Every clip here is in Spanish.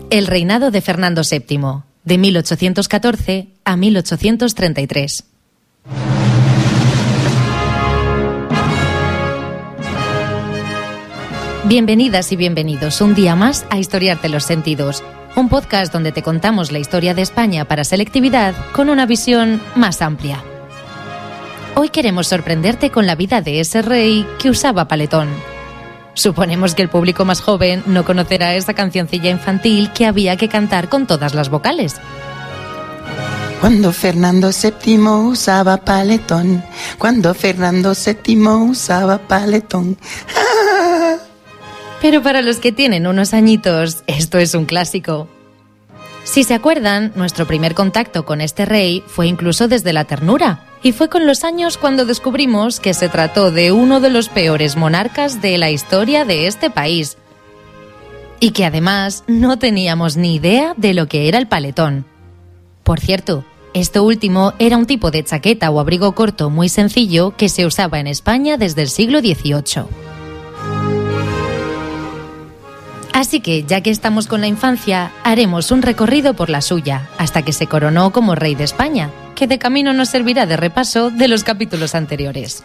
El reinado de Fernando VII, de 1814 a 1833. Bienvenidas y bienvenidos un día más a Historiarte los Sentidos, un podcast donde te contamos la historia de España para selectividad con una visión más amplia. Hoy queremos sorprenderte con la vida de ese rey que usaba paletón. Suponemos que el público más joven no conocerá esa cancioncilla infantil que había que cantar con todas las vocales. Cuando Fernando VII usaba paletón, cuando Fernando VII usaba paletón. Pero para los que tienen unos añitos, esto es un clásico. Si se acuerdan, nuestro primer contacto con este rey fue incluso desde la ternura, y fue con los años cuando descubrimos que se trató de uno de los peores monarcas de la historia de este país, y que además no teníamos ni idea de lo que era el paletón. Por cierto, esto último era un tipo de chaqueta o abrigo corto muy sencillo que se usaba en España desde el siglo XVIII. Así que, ya que estamos con la infancia, haremos un recorrido por la suya, hasta que se coronó como rey de España, que de camino nos servirá de repaso de los capítulos anteriores.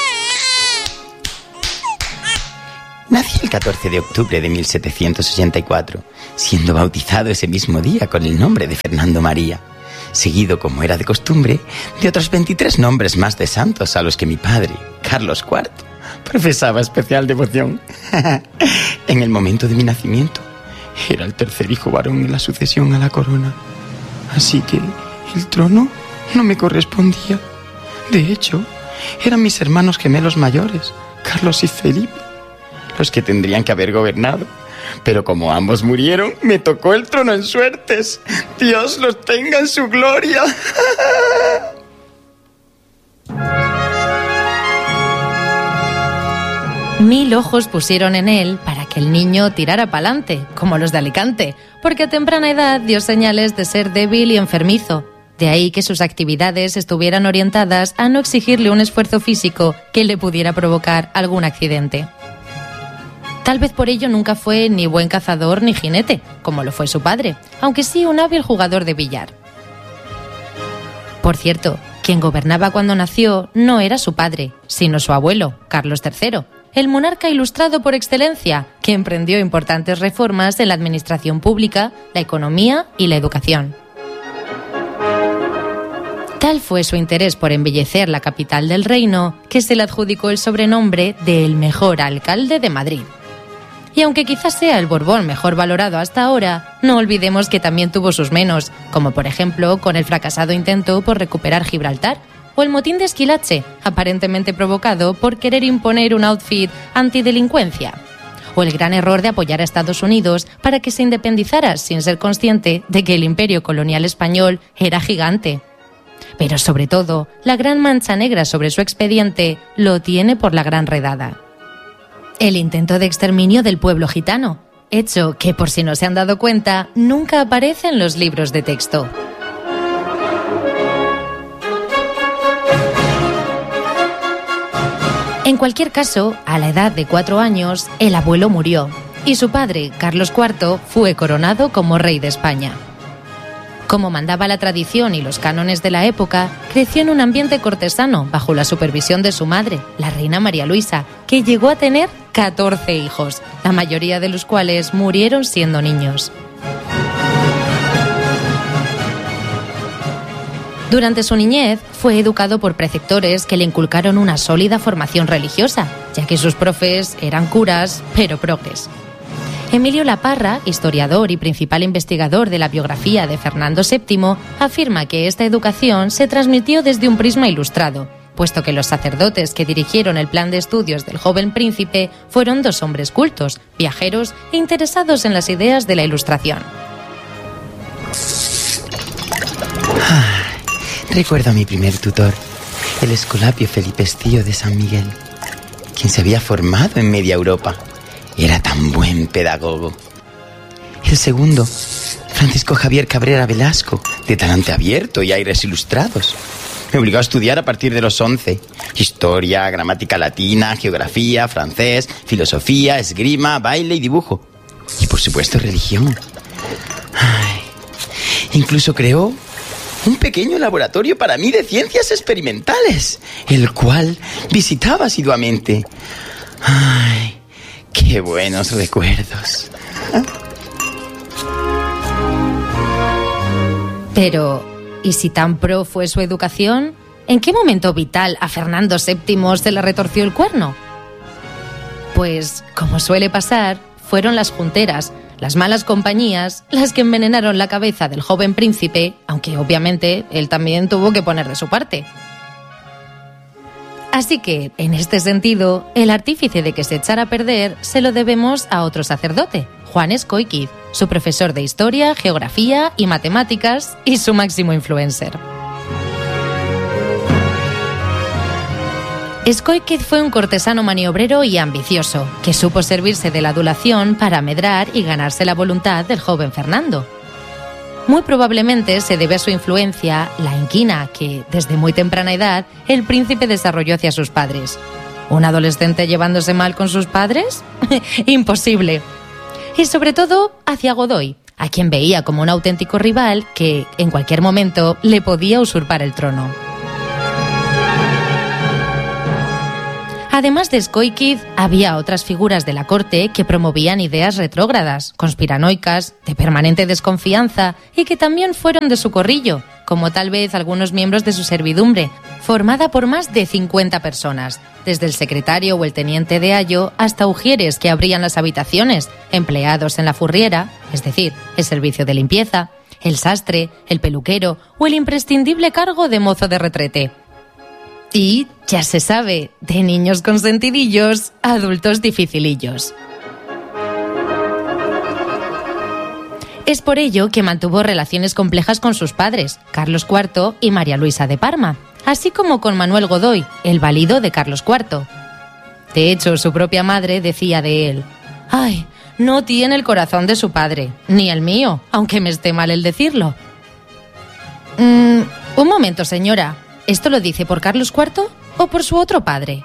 Nací el 14 de octubre de 1784, siendo bautizado ese mismo día con el nombre de Fernando María, seguido, como era de costumbre, de otros 23 nombres más de santos a los que mi padre, Carlos IV, profesaba especial devoción. En el momento de mi nacimiento, era el tercer hijo varón en la sucesión a la corona. Así que el trono no me correspondía. De hecho, eran mis hermanos gemelos mayores, Carlos y Felipe, los que tendrían que haber gobernado. Pero como ambos murieron, me tocó el trono en suertes. Dios los tenga en su gloria. 1000 ojos pusieron en él para que el niño tirara pa'lante, como los de Alicante, porque a temprana edad dio señales de ser débil y enfermizo. De ahí que sus actividades estuvieran orientadas a no exigirle un esfuerzo físico que le pudiera provocar algún accidente. Tal vez por ello nunca fue ni buen cazador ni jinete, como lo fue su padre, aunque sí un hábil jugador de billar. Por cierto, quien gobernaba cuando nació no era su padre, sino su abuelo, Carlos III, el monarca ilustrado por excelencia, que emprendió importantes reformas en la administración pública, la economía y la educación. Tal fue su interés por embellecer la capital del reino, que se le adjudicó el sobrenombre de el mejor alcalde de Madrid. Y aunque quizás sea el Borbón mejor valorado hasta ahora, no olvidemos que también tuvo sus menos, como por ejemplo con el fracasado intento por recuperar Gibraltar, o el motín de Esquilache, aparentemente provocado por querer imponer un outfit antidelincuencia, o el gran error de apoyar a Estados Unidos para que se independizara sin ser consciente de que el imperio colonial español era gigante. Pero sobre todo, la gran mancha negra sobre su expediente lo tiene por la Gran Redada. El intento de exterminio del pueblo gitano, hecho que, por si no se han dado cuenta, nunca aparece en los libros de texto. En cualquier caso, a la edad de 4 años, el abuelo murió y su padre, Carlos IV, fue coronado como rey de España. Como mandaba la tradición y los cánones de la época, creció en un ambiente cortesano bajo la supervisión de su madre, la reina María Luisa, que llegó a tener 14 hijos, la mayoría de los cuales murieron siendo niños. Durante su niñez, fue educado por preceptores que le inculcaron una sólida formación religiosa, ya que sus profes eran curas, pero progres. Emilio Laparra, historiador y principal investigador de la biografía de Fernando VII, afirma que esta educación se transmitió desde un prisma ilustrado, puesto que los sacerdotes que dirigieron el plan de estudios del joven príncipe fueron 2 hombres cultos, viajeros e interesados en las ideas de la Ilustración. Recuerdo a mi primer tutor, el escolapio Felipe Estío de San Miguel, quien se había formado en media Europa. Era tan buen pedagogo. El segundo, Francisco Javier Cabrera Velasco, de talante abierto y aires ilustrados. Me obligó a estudiar a partir de los 11. Historia, gramática latina, geografía, francés, filosofía, esgrima, baile y dibujo. Y por supuesto religión. Incluso creó un pequeño laboratorio para mí de ciencias experimentales, el cual visitaba asiduamente. ¡Ay, qué buenos recuerdos! Pero, ¿y si tan pro fue su educación? ¿En qué momento vital a Fernando VII se le retorció el cuerno? Pues, como suele pasar, fueron las junteras, las malas compañías, las que envenenaron la cabeza del joven príncipe, aunque obviamente él también tuvo que poner de su parte. Así que, en este sentido, el artífice de que se echara a perder se lo debemos a otro sacerdote, Juan Escóiquiz, su profesor de Historia, Geografía y Matemáticas y su máximo influencer. Escóiquiz fue un cortesano maniobrero y ambicioso, que supo servirse de la adulación para amedrar y ganarse la voluntad del joven Fernando. Muy probablemente se debe a su influencia la inquina que, desde muy temprana edad, el príncipe desarrolló hacia sus padres. ¿Un adolescente llevándose mal con sus padres? Imposible. Y sobre todo hacia Godoy, a quien veía como un auténtico rival que, en cualquier momento, le podía usurpar el trono. Además de Escóiquiz, había otras figuras de la corte que promovían ideas retrógradas, conspiranoicas, de permanente desconfianza y que también fueron de su corrillo, como tal vez algunos miembros de su servidumbre, formada por más de 50 personas, desde el secretario o el teniente de ayo hasta ujieres que abrían las habitaciones, empleados en la furriera, es decir, el servicio de limpieza, el sastre, el peluquero o el imprescindible cargo de mozo de retrete. Y, ya se sabe, de niños consentidillos a adultos dificilillos. Es por ello que mantuvo relaciones complejas con sus padres, Carlos IV y María Luisa de Parma, así como con Manuel Godoy, el valido de Carlos IV. De hecho, su propia madre decía de él: «Ay, no tiene el corazón de su padre, ni el mío, aunque me esté mal el decirlo». Un momento, señora. ¿Esto lo dice por Carlos IV o por su otro padre?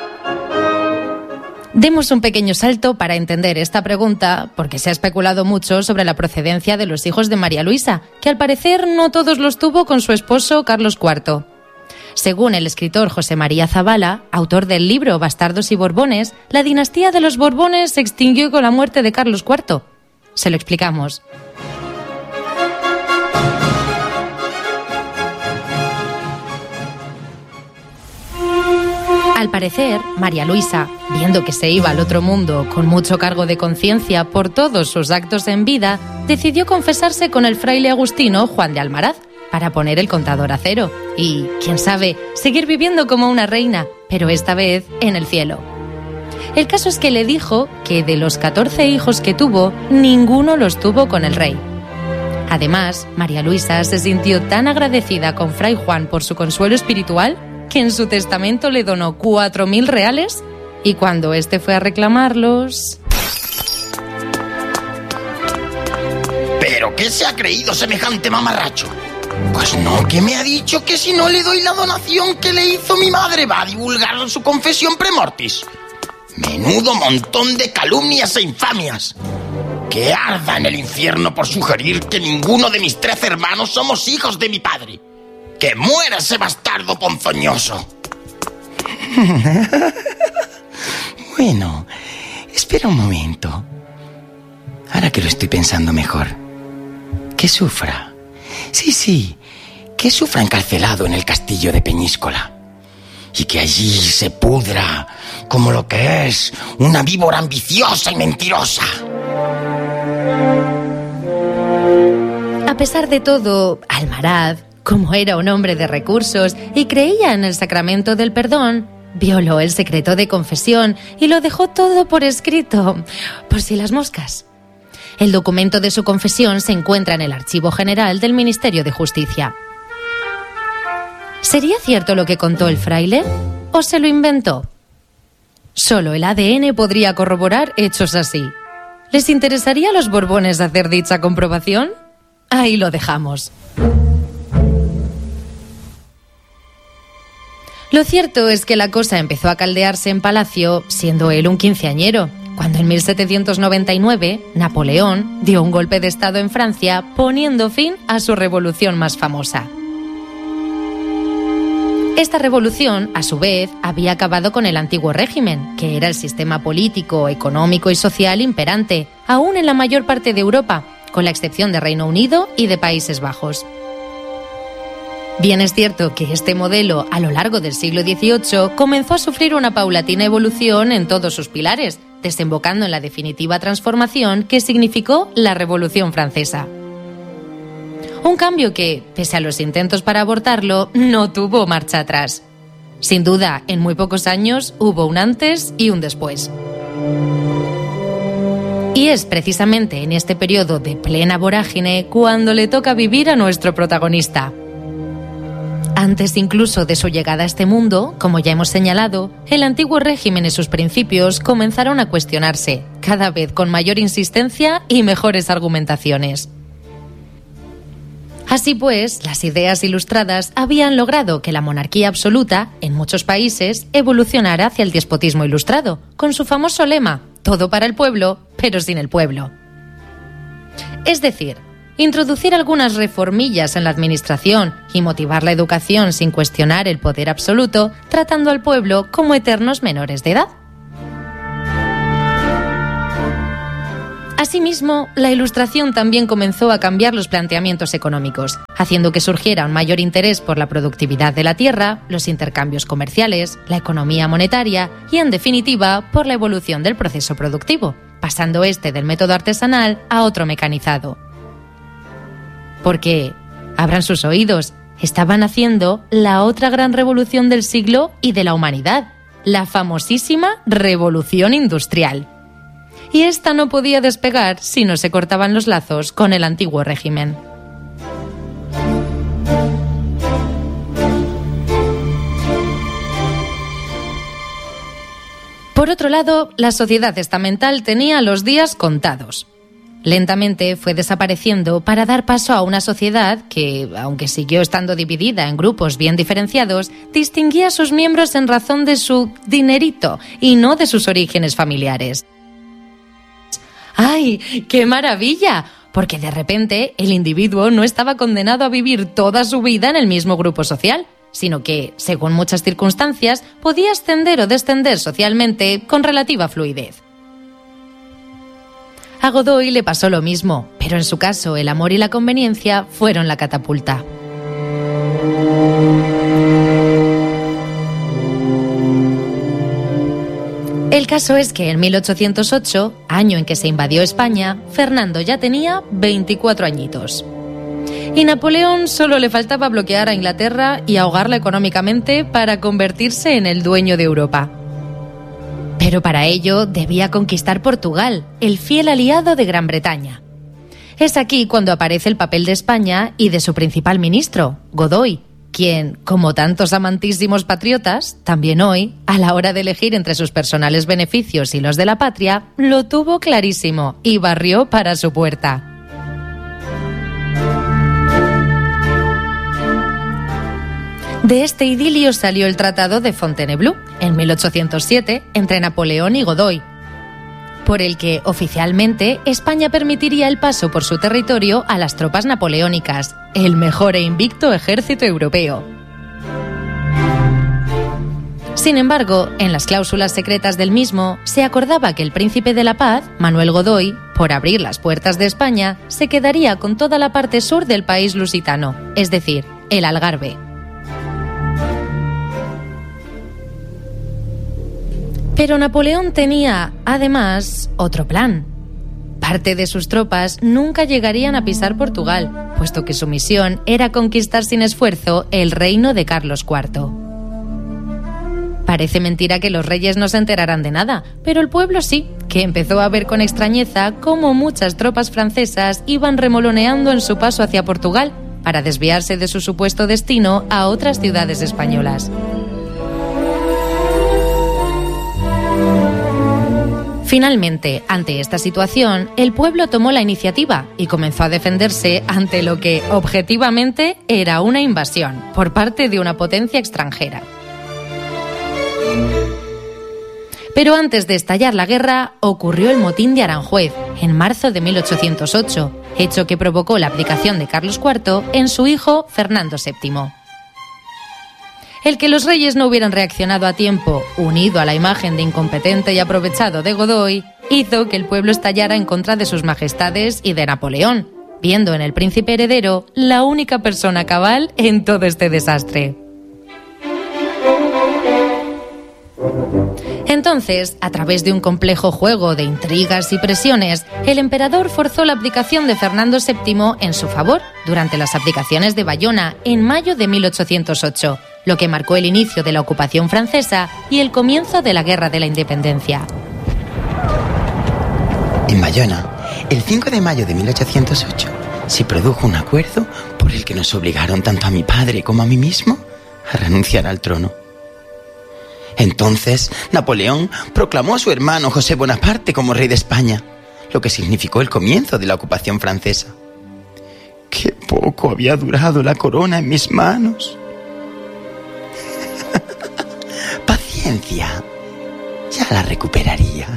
Demos un pequeño salto para entender esta pregunta, porque se ha especulado mucho sobre la procedencia de los hijos de María Luisa, que al parecer no todos los tuvo con su esposo Carlos IV. Según el escritor José María Zabala, autor del libro Bastardos y Borbones, la dinastía de los Borbones se extinguió con la muerte de Carlos IV. Se lo explicamos. Al parecer, María Luisa, viendo que se iba al otro mundo con mucho cargo de conciencia por todos sus actos en vida, decidió confesarse con el fraile agustino Juan de Almaraz para poner el contador a cero y, quién sabe, seguir viviendo como una reina, pero esta vez en el cielo. El caso es que le dijo que de los 14 hijos que tuvo, ninguno los tuvo con el rey. Además, María Luisa se sintió tan agradecida con Fray Juan por su consuelo espiritual que en su testamento le donó 4.000 reales y cuando éste fue a reclamarlos... ¿Pero qué se ha creído semejante mamarracho? Pues no, que me ha dicho que si no le doy la donación que le hizo mi madre va a divulgar su confesión premortis. Menudo montón de calumnias e infamias. Que arda en el infierno por sugerir que ninguno de mis 13 hermanos somos hijos de mi padre. ¡Que muera ese bastardo ponzoñoso! Bueno, espera un momento. Ahora que lo estoy pensando mejor. Que sufra. Sí, que sufra encarcelado en el castillo de Peñíscola. Y que allí se pudra como lo que es una víbora ambiciosa y mentirosa. A pesar de todo, Almaraz, como era un hombre de recursos y creía en el sacramento del perdón, violó el secreto de confesión y lo dejó todo por escrito, por si las moscas. El documento de su confesión se encuentra en el Archivo General del Ministerio de Justicia. ¿Sería cierto lo que contó el fraile o se lo inventó? Solo el ADN podría corroborar hechos así. ¿Les interesaría a los Borbones hacer dicha comprobación? Ahí lo dejamos. Lo cierto es que la cosa empezó a caldearse en palacio siendo él un quinceañero, cuando en 1799 Napoleón dio un golpe de estado en Francia poniendo fin a su revolución más famosa. Esta revolución, a su vez, había acabado con el antiguo régimen, que era el sistema político, económico y social imperante, aún en la mayor parte de Europa, con la excepción de Reino Unido y de Países Bajos. Bien es cierto que este modelo, a lo largo del siglo XVIII, comenzó a sufrir una paulatina evolución en todos sus pilares, desembocando en la definitiva transformación que significó la Revolución Francesa. Un cambio que, pese a los intentos para abortarlo, no tuvo marcha atrás. Sin duda, en muy pocos años hubo un antes y un después. Y es precisamente en este periodo de plena vorágine cuando le toca vivir a nuestro protagonista. Antes incluso de su llegada a este mundo, como ya hemos señalado, el antiguo régimen y sus principios comenzaron a cuestionarse, cada vez con mayor insistencia y mejores argumentaciones. Así pues, las ideas ilustradas habían logrado que la monarquía absoluta, en muchos países, evolucionara hacia el despotismo ilustrado, con su famoso lema, todo para el pueblo, pero sin el pueblo. Es decir, introducir algunas reformillas en la administración y motivar la educación sin cuestionar el poder absoluto, tratando al pueblo como eternos menores de edad. Asimismo, la Ilustración también comenzó a cambiar los planteamientos económicos, haciendo que surgiera un mayor interés por la productividad de la tierra, los intercambios comerciales, la economía monetaria y, en definitiva, por la evolución del proceso productivo, pasando este del método artesanal a otro mecanizado. Porque, abran sus oídos, estaban haciendo la otra gran revolución del siglo y de la humanidad, la famosísima Revolución Industrial. Y esta no podía despegar si no se cortaban los lazos con el antiguo régimen. Por otro lado, la sociedad estamental tenía los días contados. Lentamente fue desapareciendo para dar paso a una sociedad que, aunque siguió estando dividida en grupos bien diferenciados, distinguía a sus miembros en razón de su dinerito y no de sus orígenes familiares. ¡Ay, qué maravilla! Porque de repente el individuo no estaba condenado a vivir toda su vida en el mismo grupo social, sino que, según muchas circunstancias, podía ascender o descender socialmente con relativa fluidez. A Godoy le pasó lo mismo, pero en su caso el amor y la conveniencia fueron la catapulta. El caso es que en 1808, año en que se invadió España, Fernando ya tenía 24 añitos. Y Napoleón solo le faltaba bloquear a Inglaterra y ahogarla económicamente para convertirse en el dueño de Europa. Pero para ello debía conquistar Portugal, el fiel aliado de Gran Bretaña. Es aquí cuando aparece el papel de España y de su principal ministro, Godoy, quien, como tantos amantísimos patriotas, también hoy, a la hora de elegir entre sus personales beneficios y los de la patria, lo tuvo clarísimo y barrió para su puerta. De este idilio salió el Tratado de Fontainebleau, en 1807, entre Napoleón y Godoy, por el que, oficialmente, España permitiría el paso por su territorio a las tropas napoleónicas, el mejor e invicto ejército europeo. Sin embargo, en las cláusulas secretas del mismo, se acordaba que el príncipe de la paz, Manuel Godoy, por abrir las puertas de España, se quedaría con toda la parte sur del país lusitano, es decir, el Algarve. Pero Napoleón tenía, además, otro plan. Parte de sus tropas nunca llegarían a pisar Portugal, puesto que su misión era conquistar sin esfuerzo el reino de Carlos IV. Parece mentira que los reyes no se enteraran de nada, pero el pueblo sí, que empezó a ver con extrañeza cómo muchas tropas francesas iban remoloneando en su paso hacia Portugal para desviarse de su supuesto destino a otras ciudades españolas. Finalmente, ante esta situación, el pueblo tomó la iniciativa y comenzó a defenderse ante lo que, objetivamente, era una invasión por parte de una potencia extranjera. Pero antes de estallar la guerra, ocurrió el motín de Aranjuez, en marzo de 1808, hecho que provocó la abdicación de Carlos IV en su hijo Fernando VII. El que los reyes no hubieran reaccionado a tiempo, unido a la imagen de incompetente y aprovechado de Godoy, hizo que el pueblo estallara en contra de sus majestades y de Napoleón, viendo en el príncipe heredero la única persona cabal en todo este desastre. Entonces, a través de un complejo juego de intrigas y presiones, el emperador forzó la abdicación de Fernando VII en su favor durante las abdicaciones de Bayona en mayo de 1808, lo que marcó el inicio de la ocupación francesa y el comienzo de la Guerra de la Independencia. En Bayona, el 5 de mayo de 1808, se produjo un acuerdo por el que nos obligaron tanto a mi padre como a mí mismo a renunciar al trono. Entonces, Napoleón proclamó a su hermano José Bonaparte como rey de España, lo que significó el comienzo de la ocupación francesa. ¡Qué poco había durado la corona en mis manos! Paciencia, ya la recuperaría.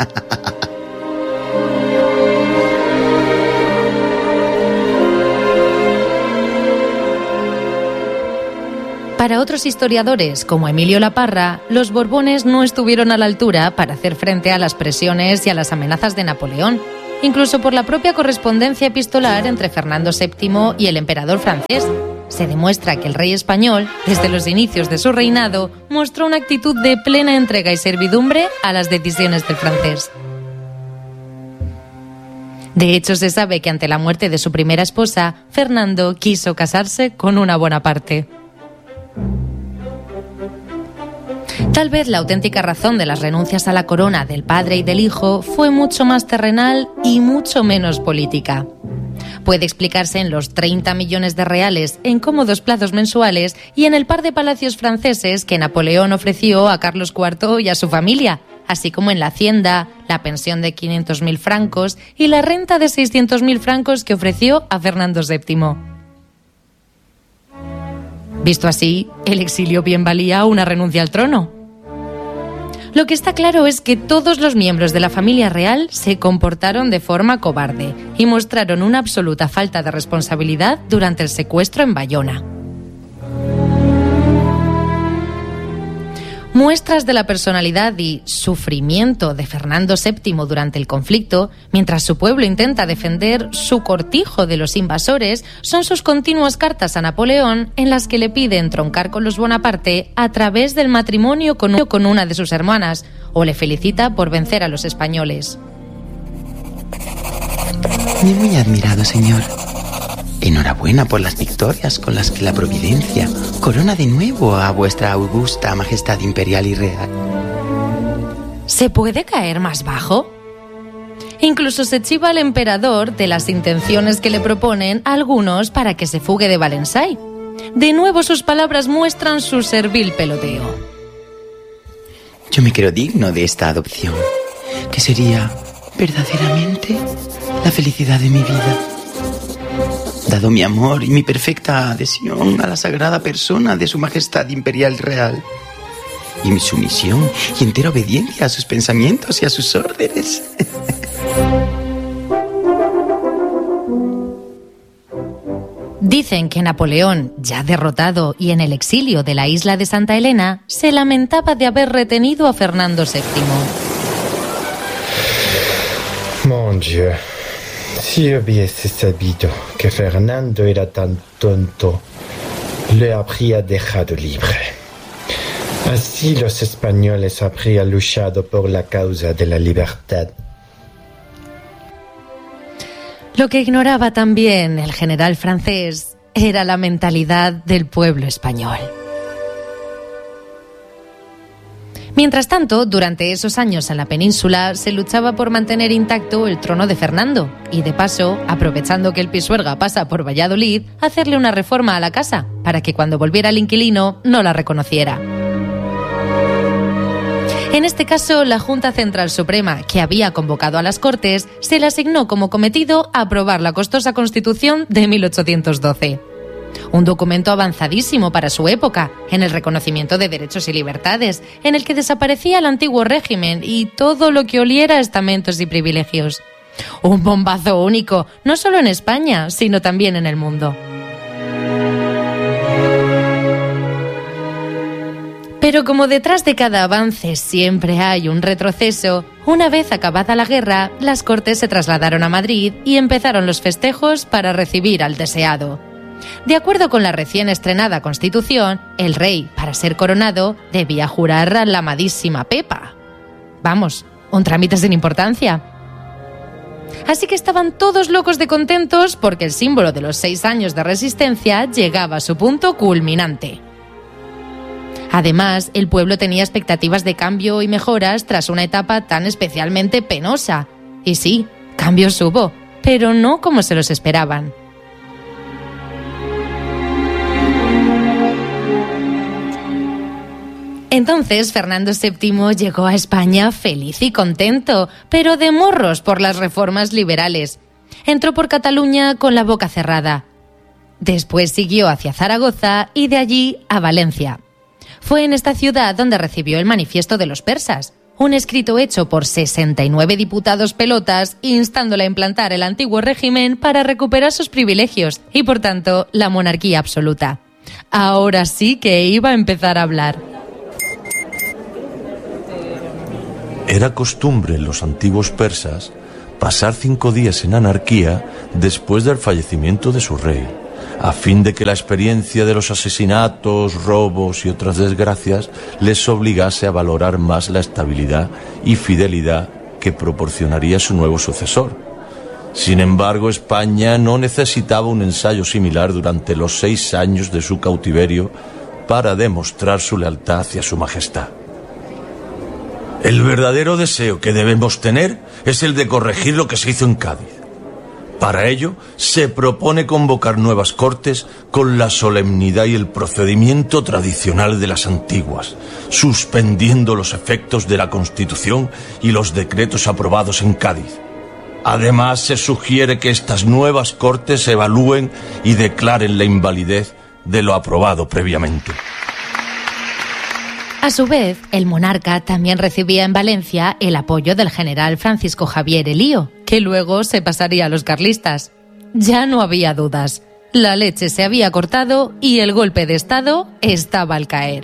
Para otros historiadores, como Emilio Laparra, los Borbones no estuvieron a la altura para hacer frente a las presiones y a las amenazas de Napoleón, incluso por la propia correspondencia epistolar entre Fernando VII y el emperador francés. Se demuestra que el rey español, desde los inicios de su reinado, mostró una actitud de plena entrega y servidumbre a las decisiones del francés. De hecho, se sabe que ante la muerte de su primera esposa, Fernando quiso casarse con una Bonaparte. Tal vez la auténtica razón de las renuncias a la corona del padre y del hijo fue mucho más terrenal y mucho menos política. Puede explicarse en los 30 millones de reales en cómodos plazos mensuales y en el par de palacios franceses que Napoleón ofreció a Carlos IV y a su familia, así como en la hacienda, la pensión de 500.000 francos y la renta de 600.000 francos que ofreció a Fernando VII. Visto así, el exilio bien valía una renuncia al trono. Lo que está claro es que todos los miembros de la familia real se comportaron de forma cobarde y mostraron una absoluta falta de responsabilidad durante el secuestro en Bayona. Muestras de la personalidad y sufrimiento de Fernando VII durante el conflicto, mientras su pueblo intenta defender su cortijo de los invasores, son sus continuas cartas a Napoleón en las que le pide entroncar con los Bonaparte a través del matrimonio con una de sus hermanas, o le felicita por vencer a los españoles. Ni muy admirado, señor. Enhorabuena por las victorias con las que la Providencia corona de nuevo a vuestra augusta majestad imperial y real. ¿Se puede caer más bajo? Incluso se chiva al emperador de las intenciones que le proponen a algunos para que se fugue de Valensay. De nuevo sus palabras muestran su servil peloteo. Yo me creo digno de esta adopción, que sería verdaderamente la felicidad de mi vida. Dado mi amor y mi perfecta adhesión a la sagrada persona de su majestad imperial real, y mi sumisión y entera obediencia a sus pensamientos y a sus órdenes. Dicen que Napoleón, ya derrotado y en el exilio de la isla de Santa Elena, se lamentaba de haber retenido a Fernando VII. Mon Dieu. Si hubiese sabido que Fernando era tan tonto, le habría dejado libre. Así los españoles habrían luchado por la causa de la libertad. Lo que ignoraba también el general francés era la mentalidad del pueblo español. Mientras tanto, durante esos años en la península se luchaba por mantener intacto el trono de Fernando y, de paso, aprovechando que el Pisuerga pasa por Valladolid, hacerle una reforma a la casa para que cuando volviera el inquilino no la reconociera. En este caso, la Junta Central Suprema, que había convocado a las Cortes, se le asignó como cometido aprobar la costosa Constitución de 1812. Un documento avanzadísimo para su época, en el reconocimiento de derechos y libertades, en el que desaparecía el antiguo régimen y todo lo que oliera a estamentos y privilegios. Un bombazo único, no solo en España, sino también en el mundo. Pero como detrás de cada avance siempre hay un retroceso, una vez acabada la guerra, las Cortes se trasladaron a Madrid y empezaron los festejos para recibir al deseado. De acuerdo con la recién estrenada Constitución, el rey, para ser coronado, debía jurar a la amadísima Pepa. Vamos, un trámite sin importancia. Así que estaban todos locos de contentos porque el símbolo de los 6 años de resistencia llegaba a su punto culminante. Además, el pueblo tenía expectativas de cambio y mejoras tras una etapa tan especialmente penosa. Y sí, cambios hubo, pero no como se los esperaban. Entonces, Fernando VII llegó a España feliz y contento, pero de morros por las reformas liberales. Entró por Cataluña con la boca cerrada. Después siguió hacia Zaragoza y de allí a Valencia. Fue en esta ciudad donde recibió el Manifiesto de los Persas, un escrito hecho por 69 diputados pelotas instándole a implantar el antiguo régimen para recuperar sus privilegios y, por tanto, la monarquía absoluta. Ahora sí que iba a empezar a hablar. Era costumbre en los antiguos persas pasar 5 días en anarquía después del fallecimiento de su rey, a fin de que la experiencia de los asesinatos, robos y otras desgracias les obligase a valorar más la estabilidad y fidelidad que proporcionaría su nuevo sucesor. Sin embargo, España no necesitaba un ensayo similar durante los 6 años de su cautiverio para demostrar su lealtad hacia su majestad. El verdadero deseo que debemos tener es el de corregir lo que se hizo en Cádiz. Para ello, se propone convocar nuevas Cortes con la solemnidad y el procedimiento tradicional de las antiguas, suspendiendo los efectos de la Constitución y los decretos aprobados en Cádiz. Además, se sugiere que estas nuevas Cortes evalúen y declaren la invalidez de lo aprobado previamente. A su vez, el monarca también recibía en Valencia el apoyo del general Francisco Javier Elío, que luego se pasaría a los carlistas. Ya no había dudas. La leche se había cortado y el golpe de Estado estaba al caer.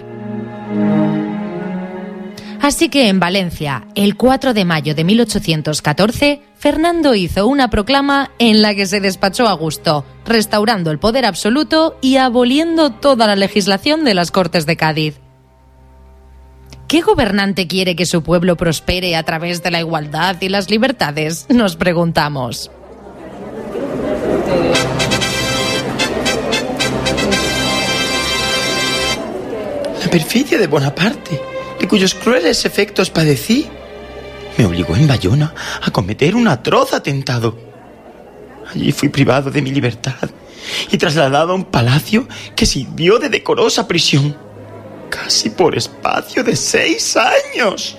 Así que en Valencia, el 4 de mayo de 1814, Fernando hizo una proclama en la que se despachó a gusto, restaurando el poder absoluto y aboliendo toda la legislación de las Cortes de Cádiz. ¿Qué gobernante quiere que su pueblo prospere a través de la igualdad y las libertades? Nos preguntamos. La perfidia de Bonaparte, de cuyos crueles efectos padecí, me obligó en Bayona a cometer un atroz atentado. Allí fui privado de mi libertad y trasladado a un palacio que sirvió de decorosa prisión, casi por espacio de 6 años.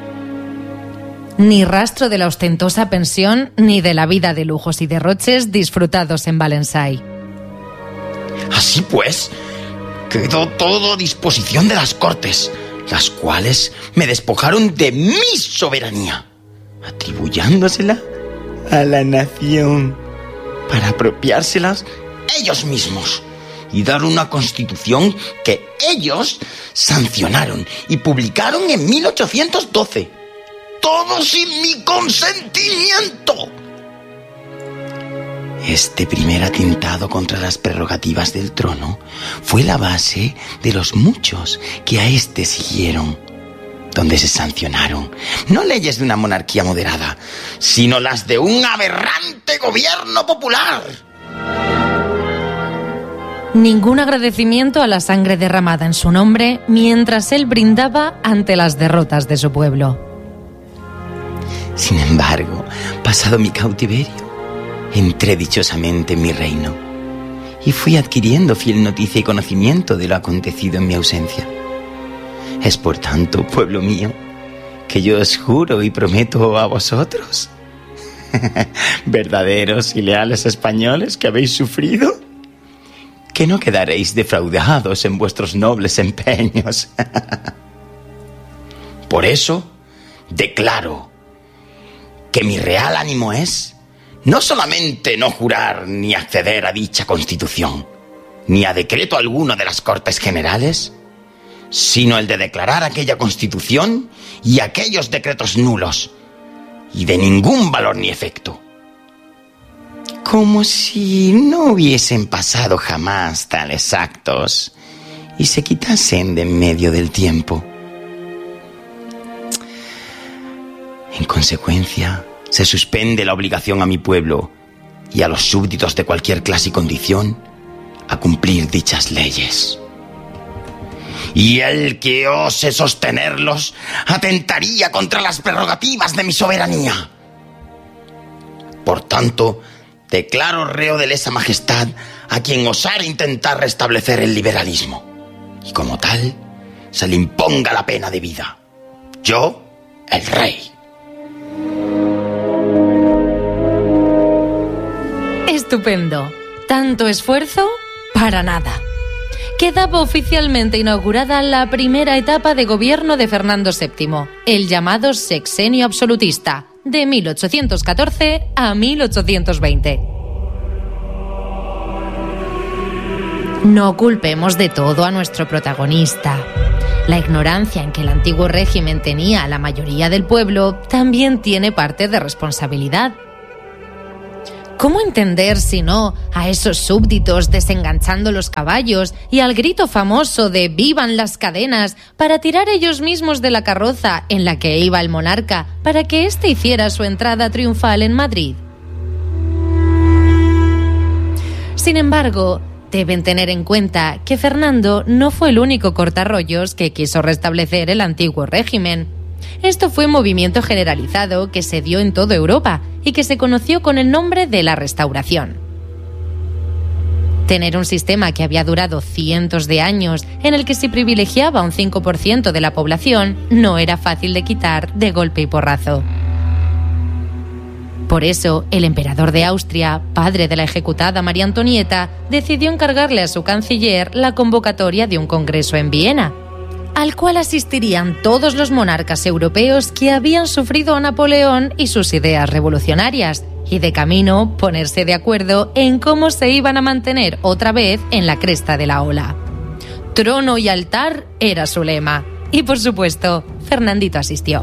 Ni rastro de la ostentosa pensión ni de la vida de lujos y derroches disfrutados en Valensay. Así pues, quedó todo a disposición de las Cortes, las cuales me despojaron de mi soberanía, atribuyéndosela a la nación para apropiárselas ellos mismos y dar una constitución que ellos sancionaron y publicaron en 1812. ¡Todo sin mi consentimiento! Este primer atentado contra las prerrogativas del trono fue la base de los muchos que a este siguieron, donde se sancionaron no leyes de una monarquía moderada, sino las de un aberrante gobierno popular. Ningún agradecimiento a la sangre derramada en su nombre mientras él brindaba ante las derrotas de su pueblo. Sin embargo, pasado mi cautiverio, entré dichosamente en mi reino y fui adquiriendo fiel noticia y conocimiento de lo acontecido en mi ausencia. Es por tanto, pueblo mío, que yo os juro y prometo a vosotros, verdaderos y leales españoles que habéis sufrido, que no quedaréis defraudados en vuestros nobles empeños. Por eso, declaro que mi real ánimo es no solamente no jurar ni acceder a dicha Constitución, ni a decreto alguno de las Cortes Generales, sino el de declarar aquella Constitución y aquellos decretos nulos y de ningún valor ni efecto. Como si no hubiesen pasado jamás tales actos y se quitasen de en medio del tiempo. En consecuencia, se suspende la obligación a mi pueblo y a los súbditos de cualquier clase y condición a cumplir dichas leyes. Y el que ose sostenerlos atentaría contra las prerrogativas de mi soberanía. Por tanto, declaro reo de lesa majestad a quien osare intentar restablecer el liberalismo. Y como tal, se le imponga la pena de vida. Yo, el rey. Estupendo. Tanto esfuerzo para nada. Quedaba oficialmente inaugurada la primera etapa de gobierno de Fernando VII, el llamado sexenio absolutista, de 1814 a 1820. No culpemos de todo a nuestro protagonista. La ignorancia en que el antiguo régimen tenía a la mayoría del pueblo también tiene parte de responsabilidad. ¿Cómo entender, si no, a esos súbditos desenganchando los caballos y al grito famoso de ¡vivan las cadenas! Para tirar ellos mismos de la carroza en la que iba el monarca para que éste hiciera su entrada triunfal en Madrid? Sin embargo, deben tener en cuenta que Fernando no fue el único cortarrollos que quiso restablecer el antiguo régimen. Esto fue un movimiento generalizado que se dio en toda Europa y que se conoció con el nombre de la Restauración. Tener un sistema que había durado cientos de años, en el que se privilegiaba un 5% de la población, no era fácil de quitar de golpe y porrazo. Por eso, el emperador de Austria, padre de la ejecutada María Antonieta, decidió encargarle a su canciller la convocatoria de un congreso en Viena, al cual asistirían todos los monarcas europeos que habían sufrido a Napoleón y sus ideas revolucionarias, y de camino ponerse de acuerdo en cómo se iban a mantener otra vez en la cresta de la ola. Trono y altar era su lema, y por supuesto, Fernandito asistió.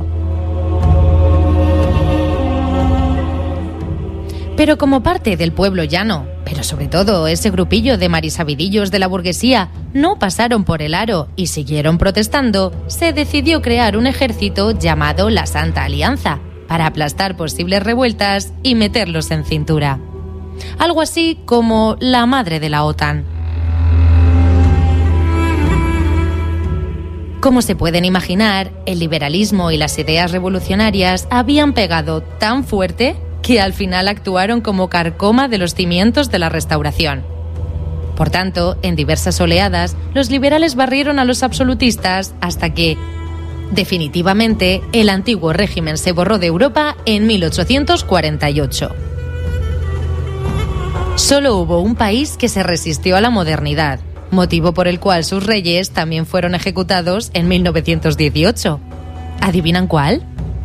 Pero como parte del pueblo llano, pero sobre todo ese grupillo de marisabidillos de la burguesía, no pasaron por el aro y siguieron protestando, se decidió crear un ejército llamado la Santa Alianza, para aplastar posibles revueltas y meterlos en cintura. Algo así como la madre de la OTAN. Como se pueden imaginar, el liberalismo y las ideas revolucionarias habían pegado tan fuerte que al final actuaron como carcoma de los cimientos de la Restauración. Por tanto, en diversas oleadas, los liberales barrieron a los absolutistas hasta que, definitivamente, el antiguo régimen se borró de Europa en 1848. Solo hubo un país que se resistió a la modernidad, motivo por el cual sus reyes también fueron ejecutados en 1918. ¿Adivinan cuál?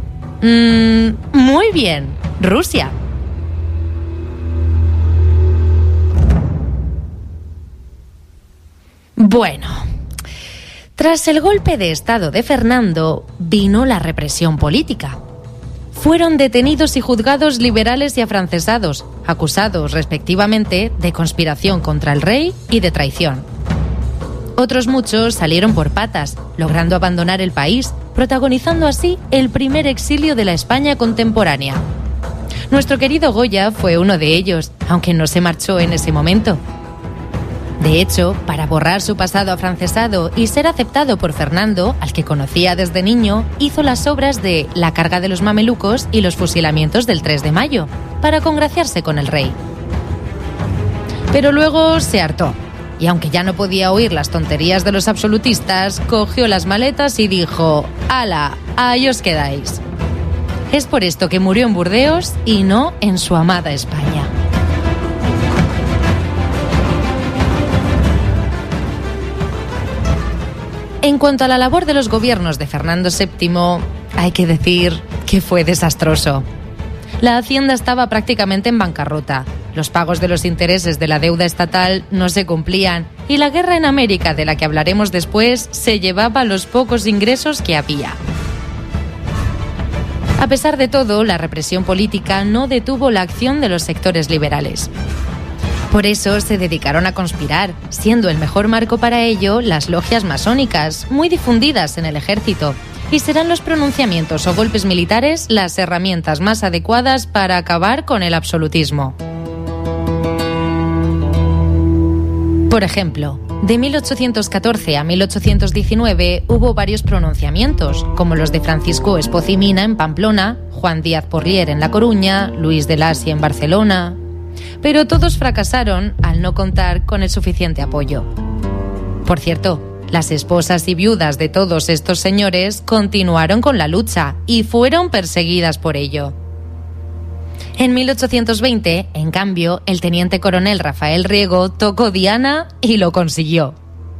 Muy bien, Rusia. Bueno, tras el golpe de estado de Fernando, vino la represión política. Fueron detenidos y juzgados liberales y afrancesados, acusados respectivamente de conspiración contra el rey y de traición. Otros muchos salieron por patas, logrando abandonar el país, protagonizando así el primer exilio de la España contemporánea. Nuestro querido Goya fue uno de ellos, aunque no se marchó en ese momento. De hecho, para borrar su pasado afrancesado y ser aceptado por Fernando, al que conocía desde niño, hizo las obras de La carga de los mamelucos y los fusilamientos del 3 de mayo, para congraciarse con el rey. Pero luego se hartó, y aunque ya no podía oír las tonterías de los absolutistas, cogió las maletas y dijo: «¡Hala! Ahí os quedáis». Es por esto que murió en Burdeos y no en su amada España. En cuanto a la labor de los gobiernos de Fernando VII, hay que decir que fue desastroso. La hacienda estaba prácticamente en bancarrota, los pagos de los intereses de la deuda estatal no se cumplían y la guerra en América, de la que hablaremos después, se llevaba los pocos ingresos que había. A pesar de todo, la represión política no detuvo la acción de los sectores liberales. Por eso se dedicaron a conspirar, siendo el mejor marco para ello las logias masónicas, muy difundidas en el ejército, y serán los pronunciamientos o golpes militares las herramientas más adecuadas para acabar con el absolutismo. Por ejemplo, de 1814 a 1819 hubo varios pronunciamientos, como los de Francisco Espoz y Mina en Pamplona, Juan Díaz Porlier en La Coruña, Luis de Lacy en Barcelona. Pero todos fracasaron al no contar con el suficiente apoyo. Por cierto, las esposas y viudas de todos estos señores continuaron con la lucha y fueron perseguidas por ello. En 1820, en cambio, el teniente coronel Rafael Riego tocó diana y lo consiguió.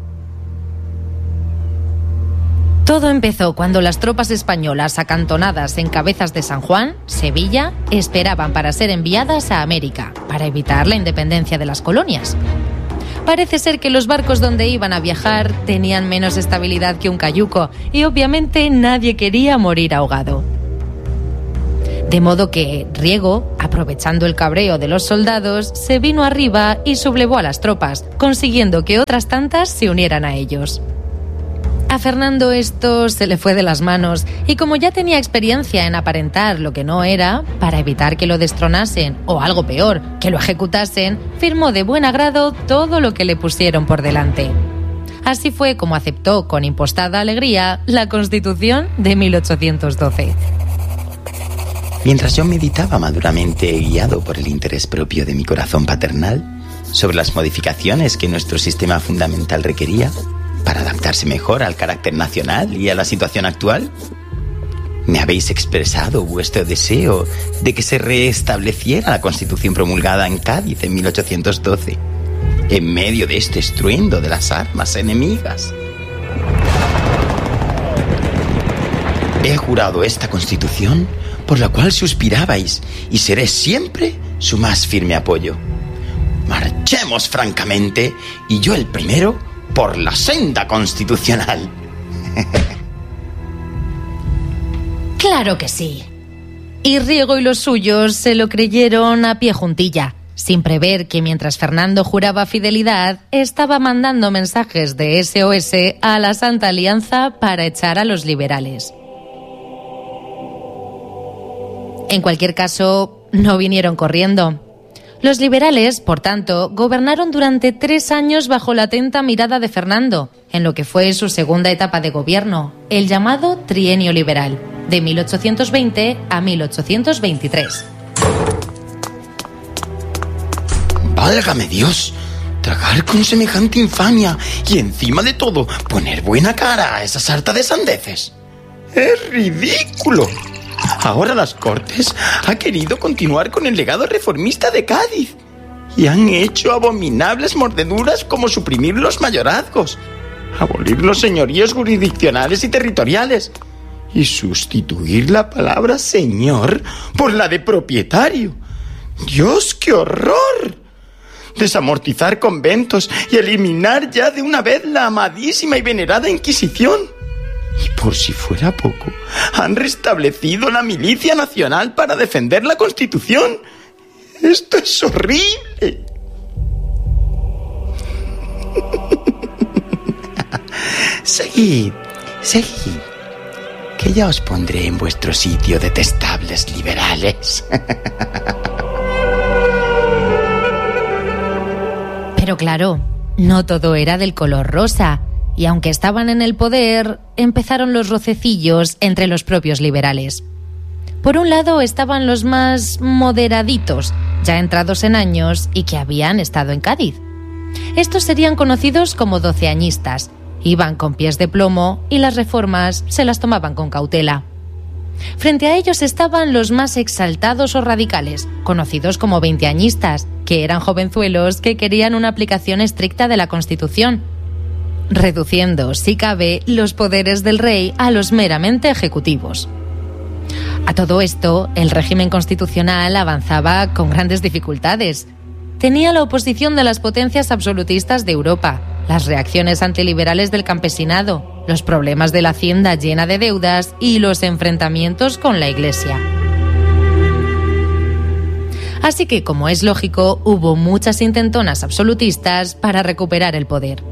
Todo empezó cuando las tropas españolas acantonadas en Cabezas de San Juan, Sevilla, esperaban para ser enviadas a América, para evitar la independencia de las colonias. Parece ser que los barcos donde iban a viajar tenían menos estabilidad que un cayuco y obviamente nadie quería morir ahogado. De modo que Riego, aprovechando el cabreo de los soldados, se vino arriba y sublevó a las tropas, consiguiendo que otras tantas se unieran a ellos. A Fernando esto se le fue de las manos y como ya tenía experiencia en aparentar lo que no era, para evitar que lo destronasen o algo peor, que lo ejecutasen, firmó de buen agrado todo lo que le pusieron por delante. Así fue como aceptó con impostada alegría la Constitución de 1812. Mientras yo meditaba maduramente, guiado por el interés propio de mi corazón paternal, sobre las modificaciones que nuestro sistema fundamental requería para adaptarse mejor al carácter nacional y a la situación actual, me habéis expresado vuestro deseo de que se restableciera la Constitución promulgada en Cádiz en 1812, en medio de este estruendo de las armas enemigas. He jurado esta Constitución por la cual suspirabais y seré siempre su más firme apoyo. Marchemos francamente, y yo el primero, por la senda constitucional. ¡Claro que sí! Y Riego y los suyos se lo creyeron a pie juntilla, sin prever que mientras Fernando juraba fidelidad, estaba mandando mensajes de SOS a la Santa Alianza para echar a los liberales. En cualquier caso, no vinieron corriendo. Los liberales, por tanto, gobernaron durante 3 años bajo la atenta mirada de Fernando, en lo que fue su segunda etapa de gobierno, el llamado Trienio Liberal, de 1820 a 1823. ¡Válgame Dios! Tragar con semejante infamia y encima de todo poner buena cara a esa sarta de sandeces. ¡Es ridículo! Ahora las Cortes ha querido continuar con el legado reformista de Cádiz y han hecho abominables mordeduras como suprimir los mayorazgos, abolir los señoríos jurisdiccionales y territoriales y sustituir la palabra señor por la de propietario. ¡Dios, qué horror! Desamortizar conventos y eliminar ya de una vez la amadísima y venerada Inquisición. Y por si fuera poco, han restablecido la Milicia Nacional para defender la Constitución. ¡Esto es horrible! Seguid, que ya os pondré en vuestro sitio, detestables liberales. Pero claro, no todo era del color rosa. Y aunque estaban en el poder, empezaron los rocecillos entre los propios liberales. Por un lado estaban los más moderaditos, ya entrados en años y que habían estado en Cádiz. Estos serían conocidos como doceañistas, iban con pies de plomo y las reformas se las tomaban con cautela. Frente a ellos estaban los más exaltados o radicales, conocidos como veinteañistas, que eran jovenzuelos que querían una aplicación estricta de la Constitución. reduciendo, si cabe, los poderes del rey a los meramente ejecutivos. A todo esto, el régimen constitucional avanzaba con grandes dificultades. Tenía la oposición de las potencias absolutistas de Europa, las reacciones antiliberales del campesinado, los problemas de la hacienda llena de deudas y los enfrentamientos con la Iglesia. Así que, como es lógico, hubo muchas intentonas absolutistas para recuperar el poder.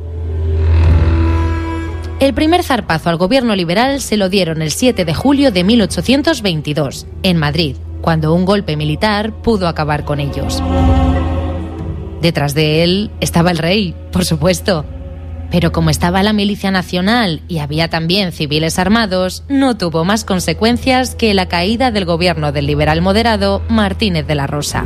El primer zarpazo al gobierno liberal se lo dieron el 7 de julio de 1822, en Madrid, cuando un golpe militar pudo acabar con ellos. Detrás de él estaba el rey, por supuesto. Pero como estaba la milicia nacional y había también civiles armados, no tuvo más consecuencias que la caída del gobierno del liberal moderado Martínez de la Rosa.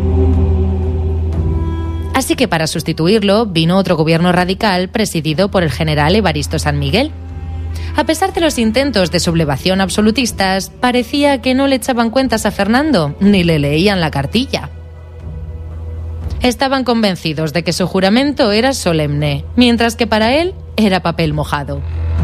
Así que para sustituirlo vino otro gobierno radical presidido por el general Evaristo San Miguel. A pesar de los intentos de sublevación absolutistas, parecía que no le echaban cuentas a Fernando ni le leían la cartilla. Estaban convencidos de que su juramento era solemne, mientras que para él era papel mojado.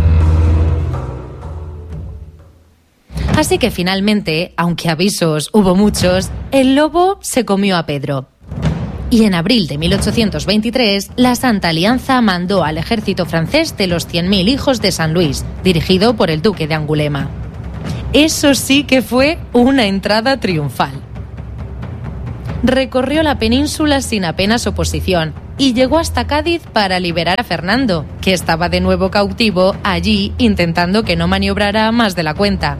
Así que finalmente, aunque avisos hubo muchos, el lobo se comió a Pedro. Y en abril de 1823, la Santa Alianza mandó al ejército francés de los 100.000 hijos de San Luis, dirigido por el duque de Angulema. Eso sí que fue una entrada triunfal. Recorrió la península sin apenas oposición y llegó hasta Cádiz para liberar a Fernando, que estaba de nuevo cautivo allí intentando que no maniobrara más de la cuenta.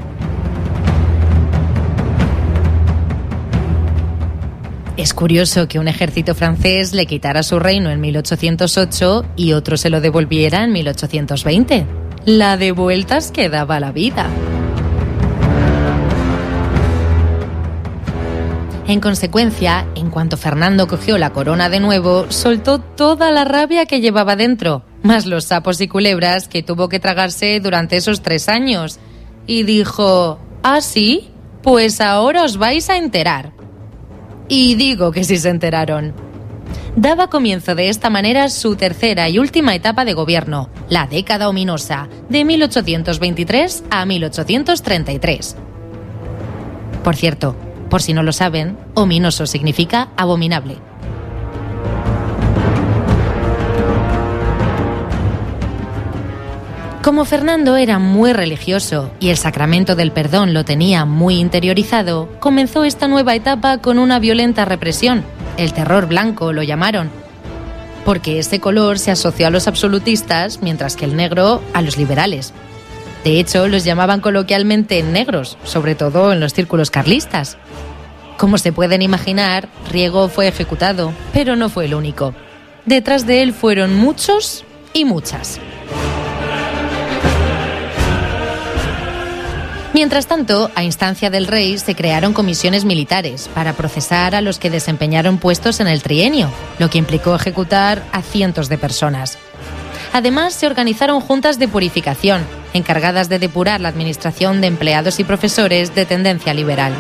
Es curioso que un ejército francés le quitara su reino en 1808 y otro se lo devolviera en 1820. La de vueltas que daba la vida. En consecuencia, en cuanto Fernando cogió la corona de nuevo, soltó toda la rabia que llevaba dentro, más los sapos y culebras que tuvo que tragarse durante esos 3 años. Y dijo: ¿ah, sí? Pues ahora os vais a enterar. Y digo que sí se enteraron. Daba comienzo de esta manera su tercera y última etapa de gobierno, la década ominosa, de 1823 a 1833. Por cierto, por si no lo saben, ominoso significa abominable. Como Fernando era muy religioso y el sacramento del perdón lo tenía muy interiorizado, comenzó esta nueva etapa con una violenta represión. El terror blanco lo llamaron, porque ese color se asoció a los absolutistas, mientras que el negro a los liberales. De hecho, los llamaban coloquialmente negros, sobre todo en los círculos carlistas. Como se pueden imaginar, Riego fue ejecutado, pero no fue el único. Detrás de él fueron muchos y muchas. Mientras tanto, a instancia del rey, se crearon comisiones militares para procesar a los que desempeñaron puestos en el trienio, lo que implicó ejecutar a cientos de personas. Además, se organizaron juntas de purificación, encargadas de depurar la administración de empleados y profesores de tendencia liberal.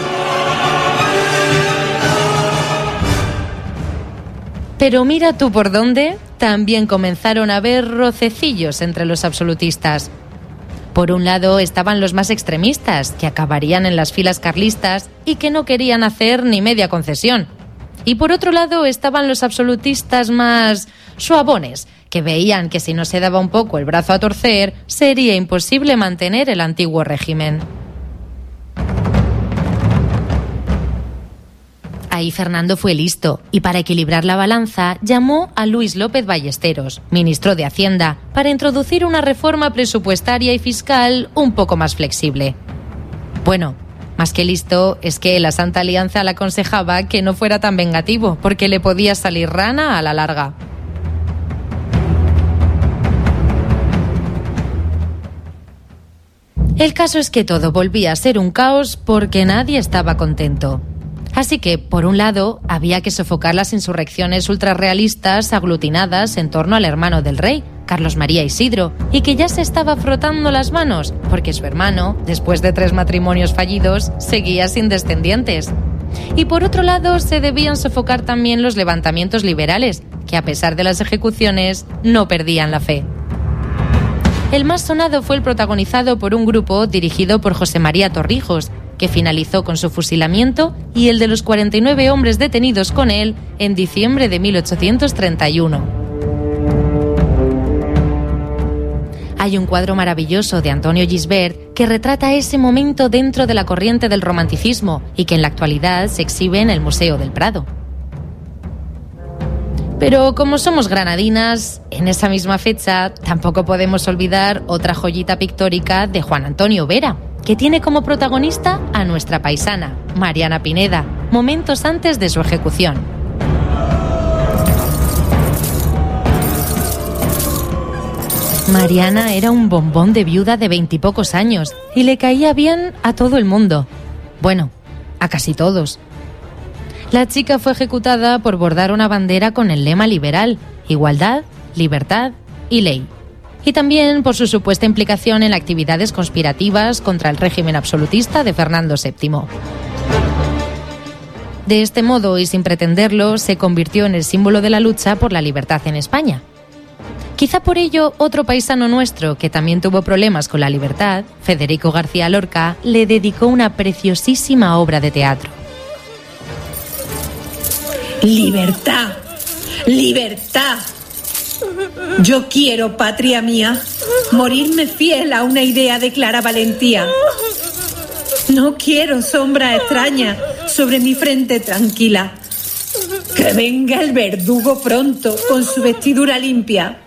Pero mira tú por dónde, también comenzaron a haber rocecillos entre los absolutistas. Por un lado estaban los más extremistas, que acabarían en las filas carlistas y que no querían hacer ni media concesión. Y por otro lado estaban los absolutistas más suabones, que veían que si no se daba un poco el brazo a torcer, sería imposible mantener el antiguo régimen. Ahí Fernando fue listo y para equilibrar la balanza llamó a Luis López Ballesteros, ministro de Hacienda, para introducir una reforma presupuestaria y fiscal un poco más flexible. Bueno, más que listo es que la Santa Alianza le aconsejaba que no fuera tan vengativo, porque le podía salir rana a la larga. El caso es que todo volvía a ser un caos porque nadie estaba contento. Así que, por un lado, había que sofocar las insurrecciones ultrarrealistas aglutinadas en torno al hermano del rey, Carlos María Isidro, y que ya se estaba frotando las manos, porque su hermano, después de 3 matrimonios fallidos, seguía sin descendientes. Y por otro lado, se debían sofocar también los levantamientos liberales, que a pesar de las ejecuciones no perdían la fe. El más sonado fue el protagonizado por un grupo dirigido por José María Torrijos, que finalizó con su fusilamiento y el de los 49 hombres detenidos con él en diciembre de 1831. Hay un cuadro maravilloso de Antonio Gisbert que retrata ese momento dentro de la corriente del romanticismo y que en la actualidad se exhibe en el Museo del Prado. Pero como somos granadinas, en esa misma fecha tampoco podemos olvidar otra joyita pictórica de Juan Antonio Vera, que tiene como protagonista a nuestra paisana, Mariana Pineda, momentos antes de su ejecución. Mariana era un bombón de viuda de 20 y pocos años y le caía bien a todo el mundo. Bueno, a casi todos. La chica fue ejecutada por bordar una bandera con el lema liberal: igualdad, libertad y ley. Y también por su supuesta implicación en actividades conspirativas contra el régimen absolutista de Fernando VII. De este modo, y sin pretenderlo, se convirtió en el símbolo de la lucha por la libertad en España. Quizá por ello, otro paisano nuestro que también tuvo problemas con la libertad, Federico García Lorca, le dedicó una preciosísima obra de teatro. ¡Libertad! ¡Libertad! Yo quiero, patria mía, morirme fiel a una idea de clara valentía. No quiero sombra extraña sobre mi frente tranquila. Que venga el verdugo pronto con su vestidura limpia.